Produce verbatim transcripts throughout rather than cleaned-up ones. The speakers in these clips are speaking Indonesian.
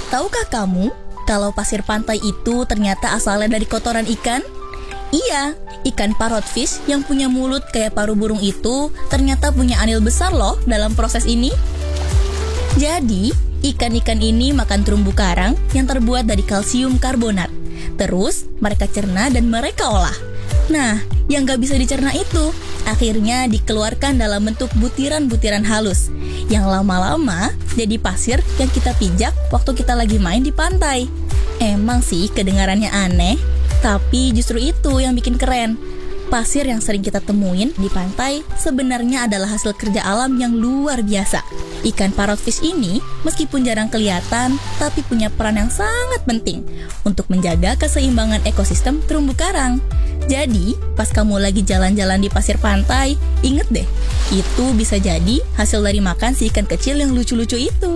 Tahukah kamu kalau pasir pantai itu ternyata asalnya dari kotoran ikan? Iya, ikan parrotfish yang punya mulut kayak paru burung itu ternyata punya andil besar loh dalam proses ini. Jadi, ikan-ikan ini makan terumbu karang yang terbuat dari kalsium karbonat. Terus, mereka cerna dan mereka olah. Nah, yang gak bisa dicerna itu akhirnya dikeluarkan dalam bentuk butiran-butiran halus yang lama-lama jadi pasir yang kita pijak waktu kita lagi main di pantai. Emang sih kedengarannya aneh, tapi justru itu yang bikin keren. Pasir yang sering kita temuin di pantai sebenarnya adalah hasil kerja alam yang luar biasa. Ikan parrotfish ini meskipun jarang kelihatan, tapi punya peran yang sangat penting untuk menjaga keseimbangan ekosistem terumbu karang. Jadi, pas kamu lagi jalan-jalan di pasir pantai, inget deh, itu bisa jadi hasil dari makan si ikan kecil yang lucu-lucu itu.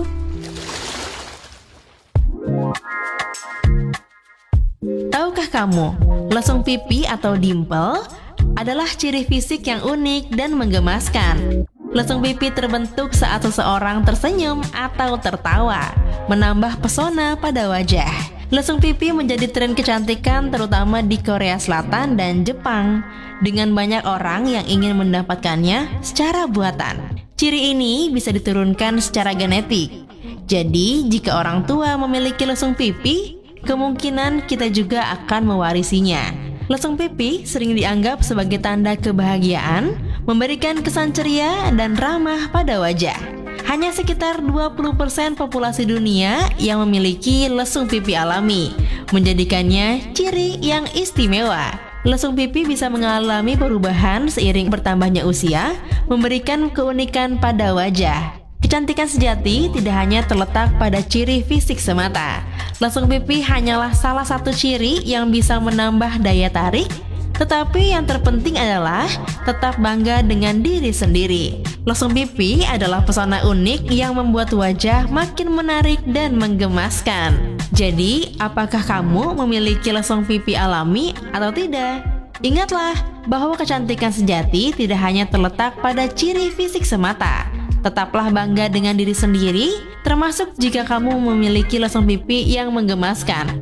Tahukah kamu, lesung pipi atau dimple adalah ciri fisik yang unik dan menggemaskan. Lesung pipi terbentuk saat seseorang tersenyum atau tertawa, menambah pesona pada wajah. Lesung pipi menjadi tren kecantikan terutama di Korea Selatan dan Jepang, dengan banyak orang yang ingin mendapatkannya secara buatan. Ciri ini bisa diturunkan secara genetik. Jadi, jika orang tua memiliki lesung pipi, kemungkinan kita juga akan mewarisinya. Lesung pipi sering dianggap sebagai tanda kebahagiaan, memberikan kesan ceria dan ramah pada wajah. Hanya sekitar dua puluh persen populasi dunia yang memiliki lesung pipi alami, menjadikannya ciri yang istimewa. Lesung pipi bisa mengalami perubahan seiring bertambahnya usia, memberikan keunikan pada wajah. Kecantikan sejati tidak hanya terletak pada ciri fisik semata. Lesung pipi hanyalah salah satu ciri yang bisa menambah daya tarik, tetapi yang terpenting adalah tetap bangga dengan diri sendiri. Lesung pipi adalah pesona unik yang membuat wajah makin menarik dan menggemaskan. Jadi, apakah kamu memiliki lesung pipi alami atau tidak? Ingatlah bahwa kecantikan sejati tidak hanya terletak pada ciri fisik semata. Tetaplah bangga dengan diri sendiri, termasuk jika kamu memiliki lesung pipi yang menggemaskan.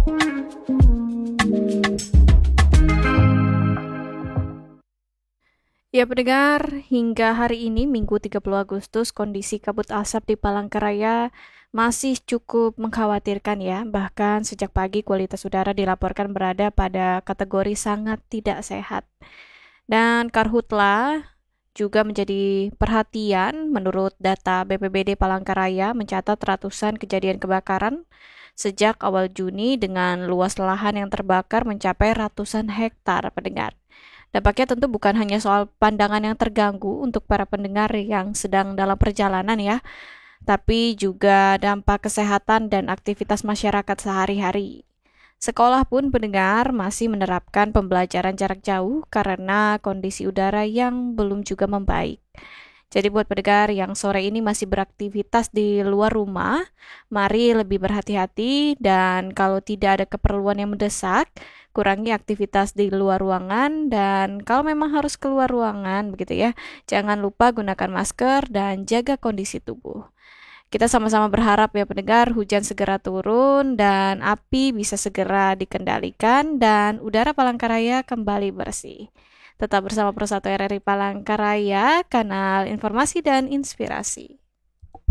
Ya pendengar, hingga hari ini Minggu tiga puluh Agustus kondisi kabut asap di Palangkaraya masih cukup mengkhawatirkan ya. Bahkan sejak pagi kualitas udara dilaporkan berada pada kategori sangat tidak sehat. Dan Karhutla juga menjadi perhatian. Menurut data B P B D Palangkaraya mencatat ratusan kejadian kebakaran sejak awal Juni dengan luas lahan yang terbakar mencapai ratusan hektar pendengar. Dampaknya tentu bukan hanya soal pandangan yang terganggu untuk para pendengar yang sedang dalam perjalanan ya, tapi juga dampak kesehatan dan aktivitas masyarakat sehari-hari. Sekolah pun pendengar masih menerapkan pembelajaran jarak jauh karena kondisi udara yang belum juga membaik. Jadi buat pendengar yang sore ini masih beraktivitas di luar rumah, mari lebih berhati-hati dan kalau tidak ada keperluan yang mendesak, kurangi aktivitas di luar ruangan dan kalau memang harus keluar ruangan begitu ya, jangan lupa gunakan masker dan jaga kondisi tubuh. Kita sama-sama berharap ya pendengar hujan segera turun dan api bisa segera dikendalikan dan udara Palangkaraya kembali bersih. Tetap bersama Pro satu R R I Palangkaraya, kanal informasi dan inspirasi.